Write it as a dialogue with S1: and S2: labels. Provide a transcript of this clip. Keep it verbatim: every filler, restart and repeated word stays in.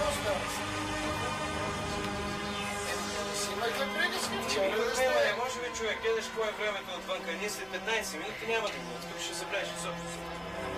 S1: Имахме приказки вчера. Не, може би човек, гледаш кое е времето отвънка. Ние след петнайсет минути няма да го. Тук ще забравиш изобщо.